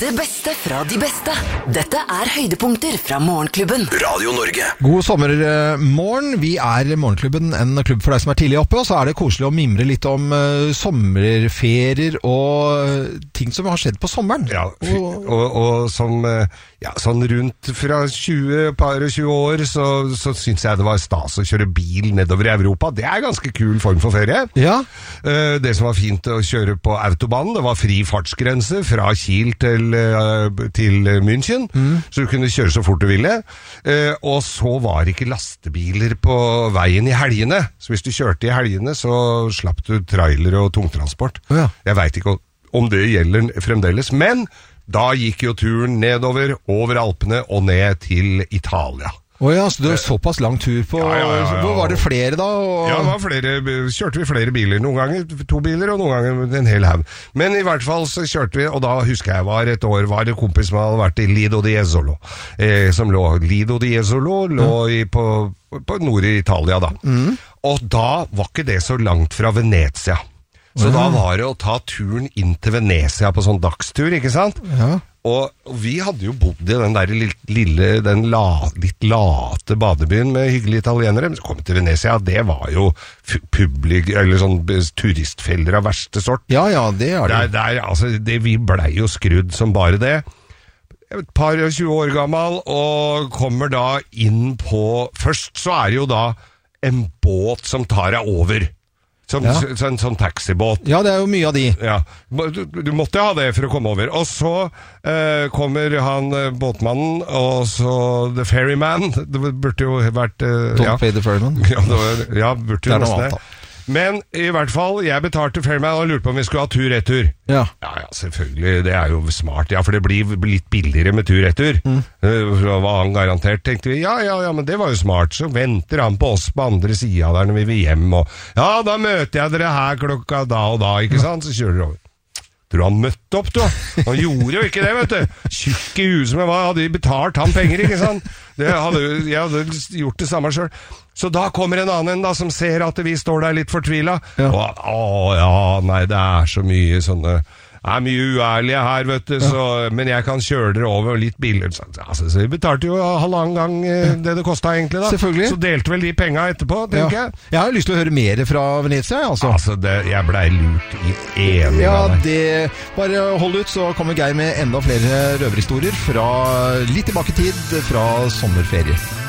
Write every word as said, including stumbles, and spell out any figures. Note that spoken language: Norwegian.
Det beste fra de beste. Dette er høydepunkter fra Morgenklubben. Radio Norge. God sommermorgen. Vi er Morgenklubben, en klubb for deg som er tidlig oppe, og så er det koselig å mimre litt om uh, sommerferier og uh, ting som har skjedd på sommeren. Ja, og, og, og som uh, ja, sånn rundt fra tjue, par og tjue år, så, så synes jeg det var stas å kjøre bil nedover i Europa. Det er ganske kul form for ferie. Ja. Uh, det som var fint å kjøre på autobanen, det var fri fartsgrense fra Kiel til, uh, til München, mm. så du kunne kjøre så fort du ville. Uh, og så var ikke lastebiler på veien i helgene. Så hvis du kjørte i helgene, så slapp du trailer og tungtransport. Ja. Jeg vet ikke om det gjelder fremdeles, men da gikk jo turen nedover, over Alpene og ned til Italia. Å oh ja, så det var såpass lang tur på... Ja, ja, ja, ja. Hvor var det flere da? Og... Ja, det var flere, kjørte vi flere biler. Noen ganger to biler, og noen ganger en hel haug. Men i hvert fall så kjørte vi, og da husker jeg var et år, var det kompis som hadde vært i Lido di Jesolo. Eh, som lå, Lido di Jesolo lå i, på, på nord i Italia da. Mm. Og da var ikke det så langt fra Venezia. Så ja. Da var det å ta turen inn til Venezia på sånn dagstur, ikke sant? Ja. Og vi hadde jo bodd i den der lille, den la, litt late badebyen med hyggelige italienere, men så kom vi til Venezia, det var jo publik, eller sånn turistfeller av verste sort. Ja, ja, det er det. Der, der, altså, det vi ble jo skrudd som bare det. Et par og tjue år gammel, og kommer da inn på, først så er det jo da en båt som tar deg over. Som, ja. Sånn, sånn taxibåt. Ja, det er jo mye av de. Ja, du, du måtte ha det for å komme over. Og så eh, kommer han båtmannen, og så The Ferryman. Det burde jo vært eh, Don't ja. pay the ferryman. Ja, det var, ja burde jo nesten det. Men i hvert fall, jeg betalte Ferryman og lurte på om vi skulle ha tur-retur. Ja. Ja, ja, selvfølgelig. Det er jo smart, ja, for det blir litt billigere med tur-retur. Mm. Det var han garantert, tenkte vi. Ja, ja, ja, men det var jo smart. Så venter han på oss på andre siden der når vi vil hjem. Og, ja, da møter jeg dere her klokka da og da, ikke sant? Så kjører dere over. Tror han møtte opp, du. Han gjorde jo ikke det, vet du. Tjukk i huset med hva, hadde betalt han penger, ikke sant? Det hadde, jeg hadde gjort det samme selv. Så da kommer en annen da, som ser at vi står der litt fortvilet. Ja. Og, å ja, nei, det er så mye sånne... Det er mye uærlige her, vet du, så, ja. Men jeg kan kjøre dere over litt billigere. Så, altså, så vi betalte jo halvannen gang eh, det det kostet egentlig da. Selvfølgelig. Så delte vel de penga etterpå, tenker ja. jeg. Jeg har lyst til å høre mer fra Venezia, altså. Altså, det, jeg ble lurt i enig ja, av det. Bare hold ut, så kommer Geir med enda flere røverhistorier fra litt tilbake i tid, fra sommerferie.